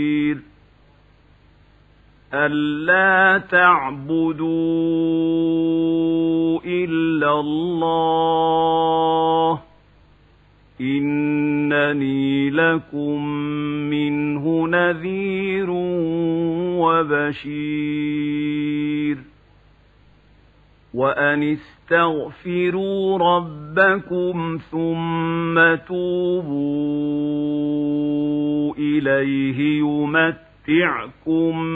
أَلَّا تَعْبُدُوا إِلَّا اللَّهَ إِنَّنِي لَكُمْ مِنْهُ نَذِيرٌ وَبَشِيرٌ وَأَنِ اسْتَغْفِرُوا رَبَّكُمْ ثُمَّ تُوبُوا إِلَيْهِ يُمَتِّعْكُم